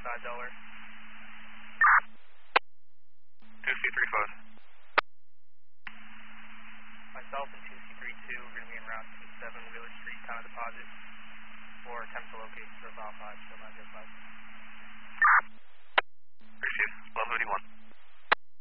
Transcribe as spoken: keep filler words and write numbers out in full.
five Delaware. two C three five. Myself and two C three two are going to be en route to seven Wheeler Street, town of deposit, for attempt to locate for about five.